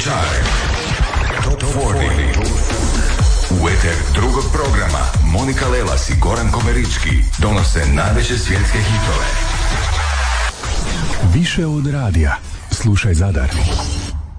Chart. Top 40. U eter drugog programa Monika Lelas i Goran Komerički donose najveće svjetske hitove. Više od radija. Slušaj Zadar.